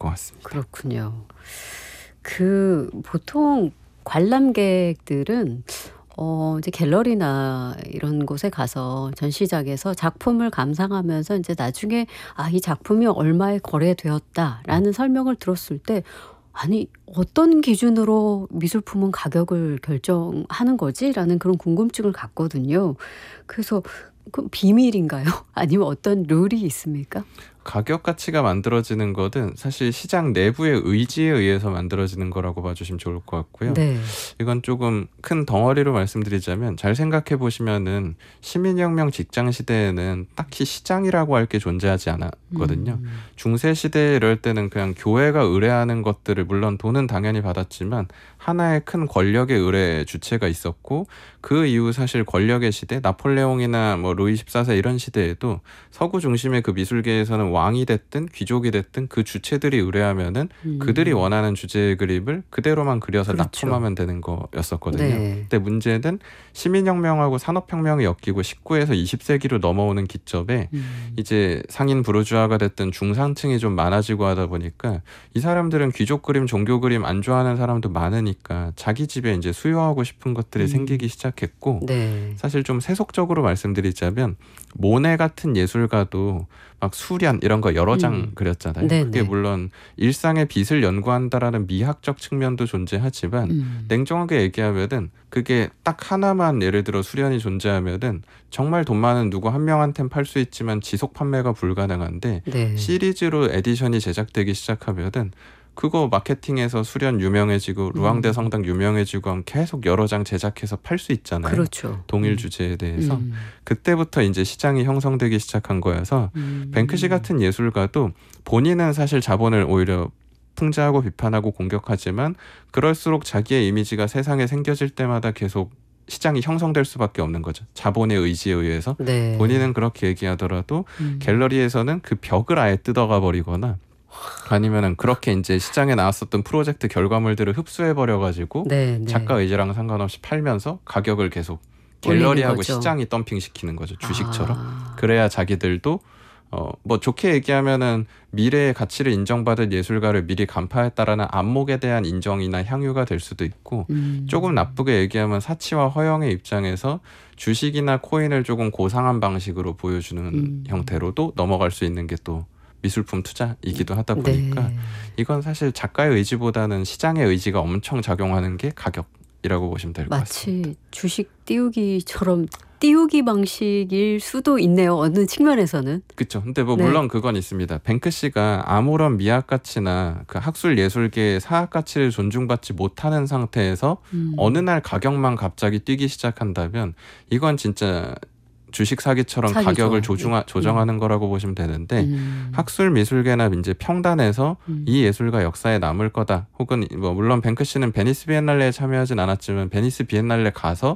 같습니다. 그렇군요. 보통 관람객들은 이제 갤러리나 이런 곳에 가서 전시장에서 작품을 감상하면서 이제 나중에 이 작품이 얼마에 거래되었다라는 설명을 들었을 때 아니 어떤 기준으로 미술품은 가격을 결정하는 거지라는 그런 궁금증을 갖거든요. 그래서 그 비밀인가요? 아니면 어떤 룰이 있습니까? 가격 가치가 만들어지는 것은 사실 시장 내부의 의지에 의해서 만들어지는 거라고 봐주시면 좋을 것 같고요. 네. 이건 조금 큰 덩어리로 말씀드리자면 잘 생각해 보시면은 시민혁명 직장 시대에는 딱히 시장이라고 할 게 존재하지 않았거든요. 중세 시대 이럴 때는 그냥 교회가 의뢰하는 것들을 물론 돈은 당연히 받았지만 하나의 큰 권력의 의뢰 주체가 있었고 그 이후 사실 권력의 시대 나폴레옹이나 뭐 루이 14세 이런 시대에도 서구 중심의 그 미술계에서는 왕이 됐든 귀족이 됐든 그 주체들이 의뢰하면은 그들이 원하는 주제의 그림을 그대로만 그려서 그렇죠. 납품하면 되는 거였었거든요. 네. 근데 문제는 시민혁명하고 산업혁명이 엮이고 19에서 20세기로 넘어오는 기점에 이제 상인 부르주아가 됐든 중산층이 좀 많아지고 하다 보니까 이 사람들은 귀족 그림, 종교 그림 안 좋아하는 사람도 많으니까 자기 집에 이제 수요하고 싶은 것들이 생기기 시작했고 네. 사실 좀 세속적으로 말씀드리자면 모네 같은 예술가도 막 수련 이런 거 여러 장 그렸잖아요. 네네. 그게 물론 일상의 빛을 연구한다라는 미학적 측면도 존재하지만 냉정하게 얘기하면은 그게 딱 하나만 예를 들어 수련이 존재하면은 정말 돈 많은 누구 한 명한텐 팔 수 있지만 지속 판매가 불가능한데 네. 시리즈로 에디션이 제작되기 시작하면은 그거 마케팅에서 수련 유명해지고 루앙대 성당 유명해지고 하면 계속 여러 장 제작해서 팔 수 있잖아요. 그렇죠. 동일 주제에 대해서. 그때부터 이제 시장이 형성되기 시작한 거여서 뱅크시 같은 예술가도 본인은 사실 자본을 오히려 풍자하고 비판하고 공격하지만 그럴수록 자기의 이미지가 세상에 생겨질 때마다 계속 시장이 형성될 수밖에 없는 거죠. 자본의 의지에 의해서. 네. 본인은 그렇게 얘기하더라도 갤러리에서는 그 벽을 아예 뜯어가 버리거나 아니면은 그렇게 이제 시장에 나왔었던 프로젝트 결과물들을 흡수해 버려가지고 네. 작가 의지랑 상관없이 팔면서 가격을 계속 올리는 갤러리하고 거죠. 시장이 덤핑시키는 거죠. 주식처럼. 그래야 자기들도 뭐 좋게 얘기하면은 미래의 가치를 인정받을 예술가를 미리 간파했다라는 안목에 대한 인정이나 향유가 될 수도 있고 조금 나쁘게 얘기하면 사치와 허영의 입장에서 주식이나 코인을 조금 고상한 방식으로 보여주는 형태로도 넘어갈 수 있는 게 또 미술품 투자이기도 하다 보니까 네. 이건 사실 작가의 의지보다는 시장의 의지가 엄청 작용하는 게 가격이라고 보시면 될 것 같습니다. 마치 주식 띄우기처럼 띄우기 방식일 수도 있네요. 어느 측면에서는. 그렇죠. 근데 뭐 네. 물론 그건 있습니다. 뱅크시가 아무런 미학 가치나 그 학술 예술계의 사학 가치를 존중받지 못하는 상태에서 어느 날 가격만 갑자기 뛰기 시작한다면 이건 진짜 주식 사기처럼 사기죠. 가격을 조정하는 거라고 보시면 되는데 학술 미술계나 이제 평단에서 이 예술가 역사에 남을 거다. 혹은 뭐 물론 뱅크시는 베니스 비엔날레에 참여하진 않았지만 베니스 비엔날레 가서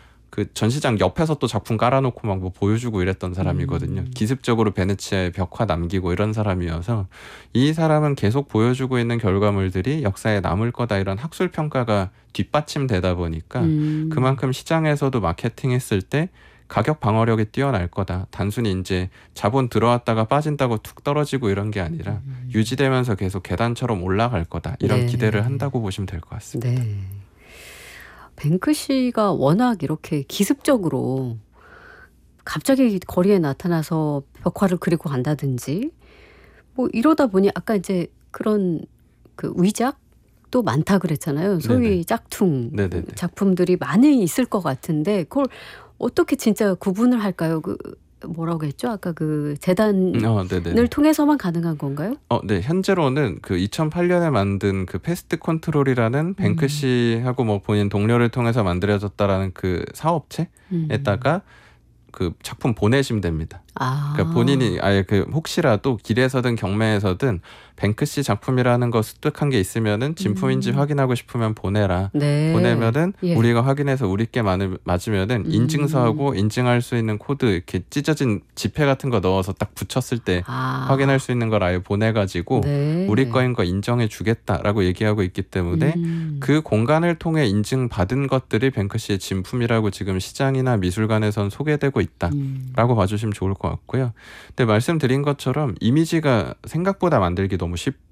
그 전시장 옆에서 또 작품 깔아놓고 막 뭐 보여주고 이랬던 사람이거든요. 기습적으로 베네치아에 벽화 남기고 이런 사람이어서 이 사람은 계속 보여주고 있는 결과물들이 역사에 남을 거다 이런 학술 평가가 뒷받침되다 보니까 그만큼 시장에서도 마케팅했을 때 가격 방어력이 뛰어날 거다. 단순히 이제 자본 들어왔다가 빠진다고 툭 떨어지고 이런 게 아니라 유지되면서 계속 계단처럼 올라갈 거다. 이런 네. 기대를 한다고 보시면 될 것 같습니다. 네. 뱅크시가 워낙 이렇게 기습적으로 갑자기 거리에 나타나서 벽화를 그리고 간다든지 뭐 이러다 보니 아까 이제 그런 그 위작도 많다 그랬잖아요. 소위 네네. 짝퉁 네네네. 작품들이 많이 있을 것 같은데 그걸 어떻게 진짜 구분을 할까요? 그 뭐라고 했죠? 아까 그 재단을 네네. 통해서만 가능한 건가요? 네. 현재로는 그 2008년에 만든 그 패스트 컨트롤이라는 뱅크시하고 뭐 본인 동료를 통해서 만들어졌다라는 그 사업체에다가 그 작품 보내시면 됩니다. 그러니까 본인이 아예 그 혹시라도 길에서든 경매에서든 뱅크시 작품이라는 거 습득한 게 있으면은 진품인지 확인하고 싶으면 보내라. 네. 보내면은 예. 우리가 확인해서 우리께 맞으면은 인증서하고 인증할 수 있는 코드 이렇게 찢어진 지폐 같은 거 넣어서 딱 붙였을 때 확인할 수 있는 걸 아예 보내가지고 네. 우리 거인 거 인정해 주겠다라고 얘기하고 있기 때문에 그 공간을 통해 인증받은 것들이 뱅크시의 진품이라고 지금 시장이나 미술관에선 소개되고 있다라고 봐주시면 좋을 것 같고요. 근데 말씀드린 것처럼 이미지가 생각보다 만들기 너무